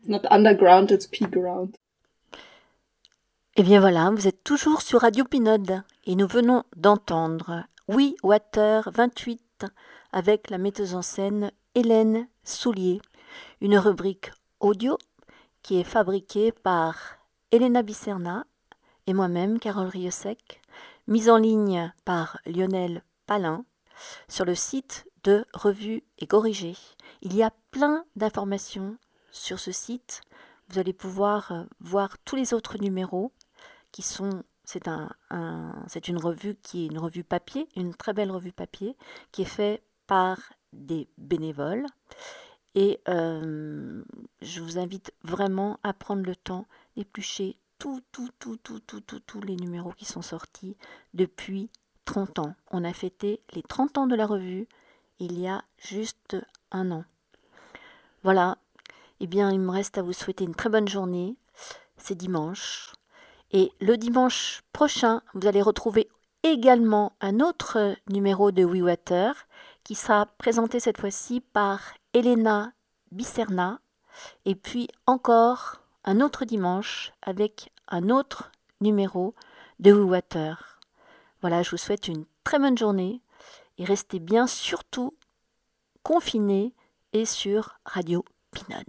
It's not underground, it's P-ground. Eh bien voilà, vous êtes toujours sur Radio Pinode et nous venons d'entendre We Water 28 avec la metteuse en scène Hélène Soulier, une rubrique audio qui est fabriquée par Elena Biserna et moi-même, Carole Riosec, mise en ligne par Lionel Palin sur le site de Revue et Corrigé. Il y a plein d'informations sur ce site. Vous allez pouvoir voir tous les autres numéros qui sont... C'est une revue qui est une revue papier, une très belle revue papier, qui est faite par des bénévoles. Et je vous invite vraiment à prendre le temps d'éplucher tous les numéros qui sont sortis depuis 30 ans. On a fêté les 30 ans de la revue il y a juste un an. Voilà, eh bien il me reste à vous souhaiter une très bonne journée. C'est dimanche. Et le dimanche prochain, vous allez retrouver également un autre numéro de We Water qui sera présenté cette fois-ci par Elena Biserna. Et puis encore un autre dimanche avec un autre numéro de We Water. Voilà, je vous souhaite une très bonne journée et restez bien surtout confinés et sur Radio Pinode.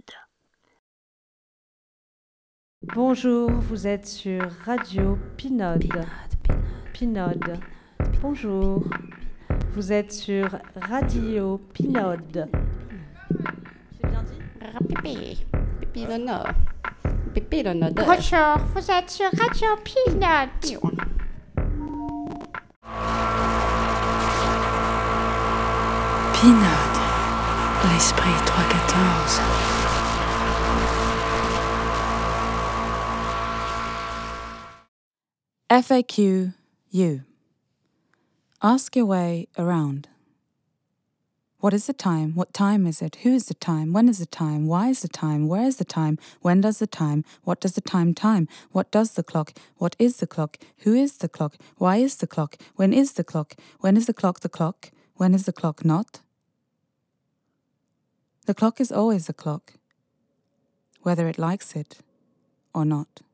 Bonjour, vous êtes sur Radio Pinode. Pinode. Bonjour, vous êtes sur Radio Pinode. J'ai bien dit Pipi. Pipi Lono. Pipi Lono. Bonjour, vous êtes sur Radio Pinode. Pinode, l'esprit 314. FAQ U. Ask your way around. What is the time? What time is it? Who is the time? When is the time? Why is the time? Where is the time? When does the time? What does the time time? What does the clock? What is the clock? Who is the clock? Why is the clock? When is the clock? When is the clock the clock? When is the clock not? The clock is always the clock, whether it likes it or not.